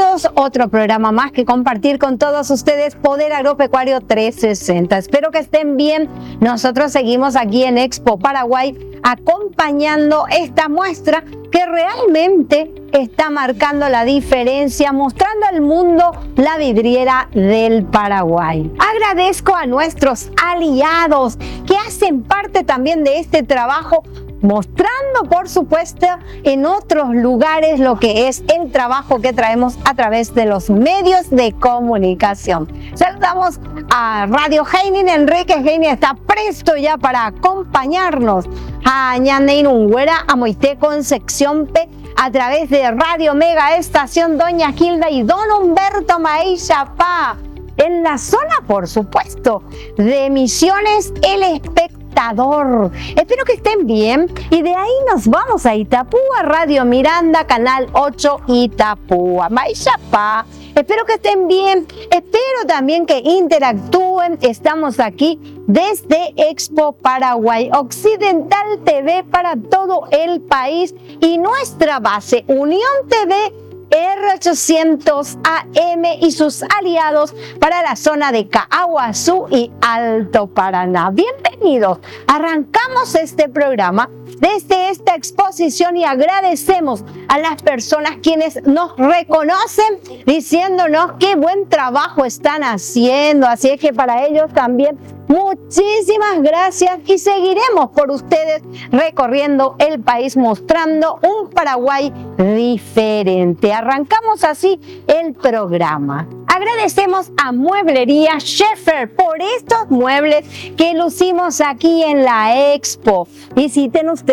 bienvenidos. Otro programa más que compartir con todos ustedes, Poder Agropecuario 360. Espero que estén bien. Nosotros seguimos aquí en Expo Paraguay acompañando esta muestra que realmente está marcando la diferencia, mostrando al mundo la vidriera del Paraguay. Agradezco a nuestros aliados que hacen parte también de este trabajo, mostrando por supuesto en otros lugares lo que es el trabajo que traemos a través de los medios de comunicación. Saludamos a Radio Heinin. Enrique Heinin está presto ya para acompañarnos a Ñandeinunguera, a Moiteco en sección P, a través de Radio Mega Estación Doña Gilda y Don Humberto Maíchapá, en la zona, por supuesto, de Misiones El Espectador. Espero que estén bien y de ahí nos vamos a Itapúa, Radio Miranda, Canal 8 Itapúa, Maíchapá. Espero que estén bien, espero también que interactúen. Estamos aquí desde Expo Paraguay, Occidental TV para todo el país y nuestra base Unión TV R800 AM y sus aliados para la zona de Caaguazú y Alto Paraná. Bienvenidos. Arrancamos este programa desde esta exposición y agradecemos a las personas quienes nos reconocen diciéndonos qué buen trabajo están haciendo. Así es que para ellos también muchísimas gracias y seguiremos por ustedes recorriendo el país mostrando un Paraguay diferente. Arrancamos así el programa. Agradecemos a Mueblería Scheffer por estos muebles que lucimos aquí en la Expo. Visiten